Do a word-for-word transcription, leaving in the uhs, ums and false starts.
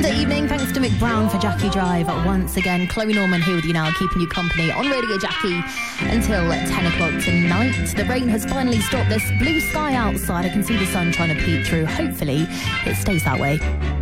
Good evening, thanks to Mick Brown for Jackie Drive once again. Chloe Norman here with you now, keeping you company on Radio Jackie until ten o'clock tonight. The rain has finally stopped. There's blue sky outside. I can see the sun trying to peek through. Hopefully it stays that way.